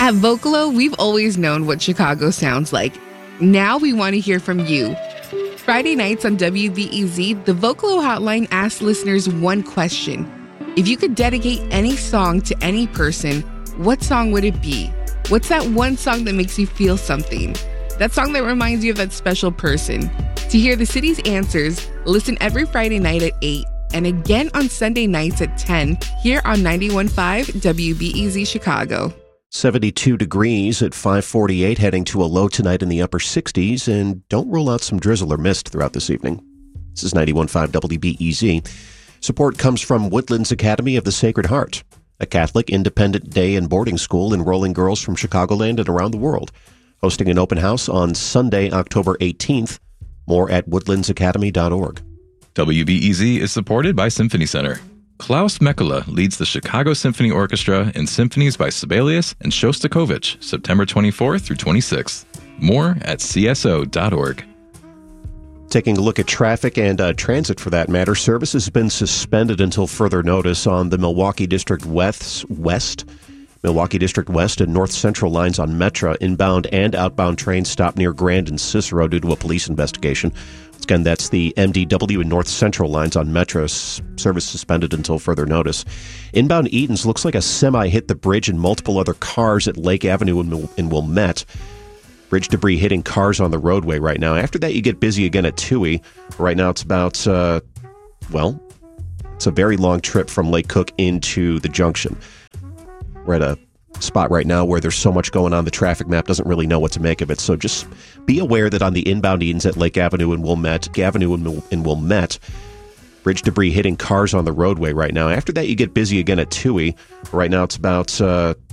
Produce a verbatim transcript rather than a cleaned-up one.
At Vocalo, we've always known what Chicago sounds like. Now we want to hear from you. Friday nights on W B E Z, the Vocalo hotline asks listeners one question. If you could dedicate any song to any person, what song would it be? What's that one song that makes you feel something? That song that reminds you of that special person. To hear the city's answers, listen every Friday night at eight and again on Sunday nights at ten here on ninety-one point five W B E Z Chicago. seventy-two degrees at five forty-eight, heading to a low tonight in the upper sixties, and don't rule out some drizzle or mist throughout this evening. This is ninety-one point five W B E Z. Support comes from Woodlands Academy of the Sacred Heart, a Catholic independent day and boarding school enrolling girls from Chicagoland and around the world, hosting an open house on Sunday, October eighteenth. More at woodlands academy dot org. W B E Z is supported by Symphony Center. Klaus Mekula leads the Chicago Symphony Orchestra in symphonies by Sibelius and Shostakovich, September twenty-fourth through twenty-sixth. More at c s o dot org. Taking a look at traffic and uh, transit for that matter, service has been suspended until further notice on the Milwaukee District West, West, Milwaukee District West and North Central lines on Metra. Inbound and outbound trains stop near Grand and Cicero due to a police investigation. Again, that's the M D W and North Central lines on Metra. Service suspended until further notice. Inbound Eaton's looks like a semi hit the bridge and multiple other cars at Lake Avenue in, Wil- in Wilmette. Bridge debris hitting cars on the roadway right now. After that, you get busy again at Toohey. Right now, it's about, uh, well, it's a very long trip from Lake Cook into the junction. We're at a spot right now where there's so much going on, the traffic map doesn't really know what to make of it. So just be aware that on the inbound Edens at Lake Avenue and Wilmette, Avenue and Wil- in Wilmette, bridge debris hitting cars on the roadway right now. After that, you get busy again at Toohey. Right now, it's about, uh,